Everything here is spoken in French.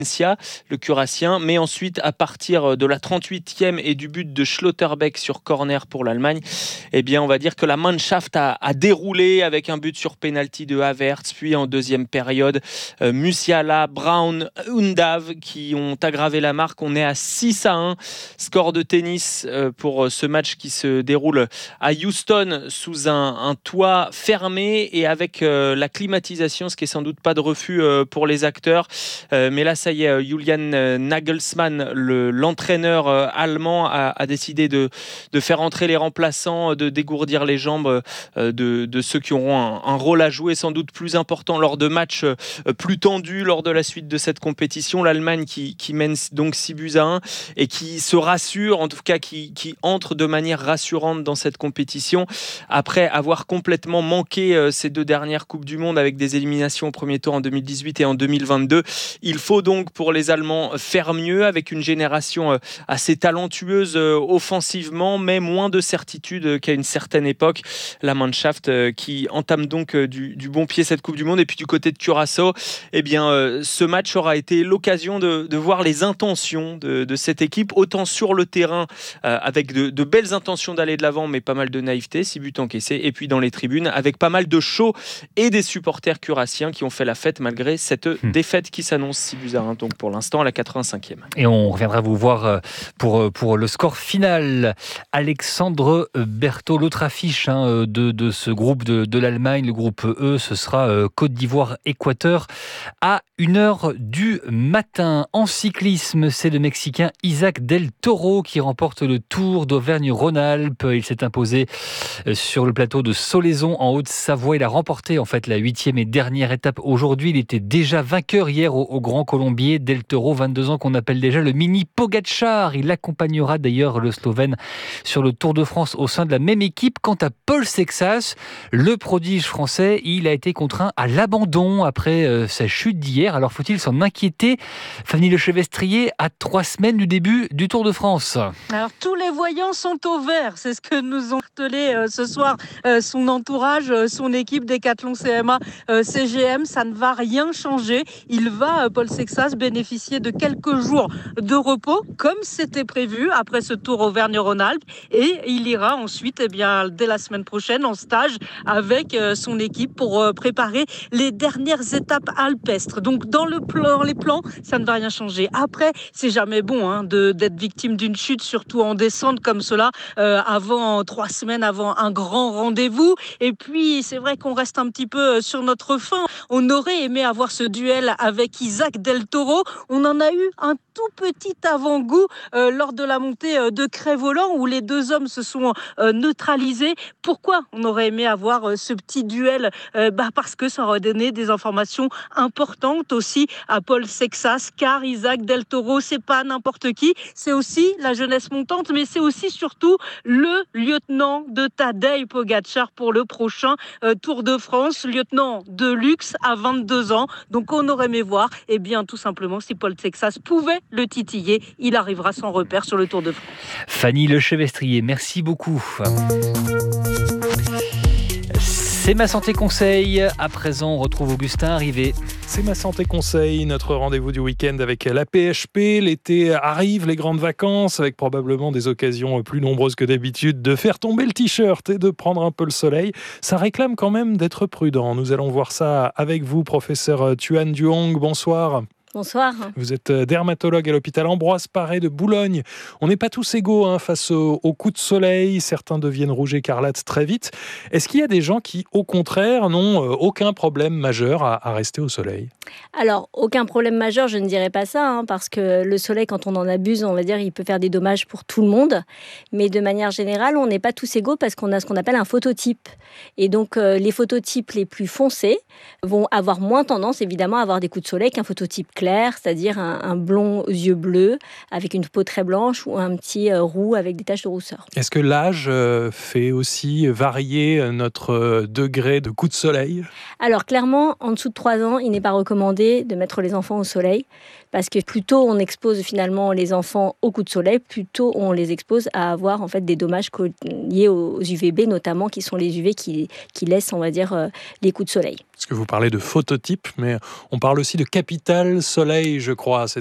le Curassien, mais ensuite à partir de la 38e et du but de Schlotterbeck sur corner pour l'Allemagne, eh bien on va dire que la Mannschaft a déroulé avec un but sur pénalty de Havertz, puis en deuxième période Musiala, Brown, Undav qui ont aggravé la marque. On est à 6-1, score de tennis pour ce match qui se déroule à Houston sous un toit fermé et avec la climatisation, ce qui est sans doute pas de refus pour les acteurs, mais là ça y est, Julian Nagelsmann, l'entraîneur allemand, a décidé de faire entrer les remplaçants, de dégourdir les jambes de ceux qui auront un rôle à jouer sans doute plus important lors de matchs plus tendus lors de la suite de cette compétition. L'Allemagne qui mène donc 6-1 et qui se rassure, en tout cas qui entre de manière rassurante dans cette compétition après avoir complètement manqué ces deux dernières Coupes du Monde avec des éliminations au premier tour en 2018 et en 2022. Il faut donc pour les Allemands faire mieux avec une génération assez talentueuse offensivement, mais moins de certitude qu'à une certaine époque. La Mannschaft qui entame donc du bon pied cette Coupe du Monde. Et puis du côté de Curaçao, eh bien, ce match aura été l'occasion de voir les intentions de cette équipe, autant sur le terrain avec de belles intentions d'aller de l'avant, mais pas mal de naïveté, 6 buts encaissés, et puis dans les tribunes avec pas mal de show et des supporters curassiens qui ont fait la fête malgré cette défaite qui s'annonce 6-1, donc pour l'instant à la 85e. Et on reviendra vous voir pour le score final. Alexandre Berthaud, l'autre affiche de ce groupe de l'Allemagne, le groupe E, ce sera Côte d'Ivoire-Équateur à 1h du matin. En cyclisme, c'est le Mexicain Isaac Del Toro qui remporte le Tour d'Auvergne-Rhône-Alpes. Il s'est imposé sur le plateau de Solaizon en Haute-Savoie. Il a remporté en fait la 8e et dernière étape aujourd'hui. Il était déjà vainqueur hier au Grand Colombier. Del Toro, 22 ans, qu'on appelle déjà le mini Pogačar. Il accompagnera d'ailleurs le Slovène sur le Tour de France au sein de la même équipe. Quant à Paul Sexas, le prodige français, il a été contraint à l'abandon après sa chute d'hier. Alors faut-il s'en inquiéter, Fanny Lechevestrier, à 3 semaines du début du Tour de France? Alors tous les voyants sont au vert, c'est ce que nous ont martelé ce soir son entourage, son équipe Decathlon CMA CGM. Ça ne va rien changer. Il va, Paul Sexas, bénéficier de quelques jours de repos comme c'était prévu après ce Tour Auvergne-Rhône-Alpes, et il ira ensuite dès la semaine prochaine en stage avec son équipe pour préparer les dernières étapes alpestres. Donc dans les plans, ça ne va rien changer. Après, c'est jamais bon d'être victime d'une chute, surtout en descente comme cela, 3 semaines avant un grand rendez-vous. Et puis, c'est vrai qu'on reste un petit peu sur notre faim. On aurait aimé avoir ce duel avec Isaac Del Toro. On en a eu un tout petit avant-goût lors de la montée de Crest-Voland où les deux hommes se sont neutralisés. Pourquoi on aurait aimé avoir ce petit duel? Parce que ça aurait donné des informations importantes aussi à Paul Sexas, car Isaac Del Toro, c'est pas n'importe qui, c'est aussi la jeunesse montante, mais c'est aussi surtout le lieutenant de Tadej Pogačar pour le prochain Tour de France, lieutenant de luxe à 22 ans. Donc on aurait aimé voir, tout simplement, si Paul Sexas pouvait le titiller, il arrivera sans repère sur le Tour de France. Fanny Lechevestrier, merci beaucoup. C'est ma santé conseil. À présent, on retrouve Augustin Rivet. C'est ma santé conseil, notre rendez-vous du week-end avec la PHP. L'été arrive, les grandes vacances, avec probablement des occasions plus nombreuses que d'habitude de faire tomber le t-shirt et de prendre un peu le soleil. Ça réclame quand même d'être prudent. Nous allons voir ça avec vous, professeur Thuan Duong. Bonsoir. Bonsoir. Vous êtes dermatologue à l'hôpital Ambroise Paré de Boulogne. On n'est pas tous égaux face aux coups de soleil. Certains deviennent rouges écarlates très vite. Est-ce qu'il y a des gens qui, au contraire, n'ont aucun problème majeur à rester au soleil ? Alors, aucun problème majeur, je ne dirais pas ça, parce que le soleil, quand on en abuse, on va dire, il peut faire des dommages pour tout le monde. Mais de manière générale, on n'est pas tous égaux parce qu'on a ce qu'on appelle un phototype. Et donc, les phototypes les plus foncés vont avoir moins tendance, évidemment, à avoir des coups de soleil qu'un phototype clair, c'est-à-dire un blond aux yeux bleus avec une peau très blanche ou un petit roux avec des taches de rousseur. Est-ce que l'âge fait aussi varier notre degré de coup de soleil ? Alors clairement, en dessous de 3 ans, il n'est pas recommandé de mettre les enfants au soleil parce que plus tôt on expose finalement les enfants aux coups de soleil, plus tôt on les expose à avoir en fait des dommages liés aux UVB notamment, qui sont les UV qui laissent, on va dire, les coups de soleil. Parce que vous parlez de phototype, mais on parle aussi de capital Soleil, je crois.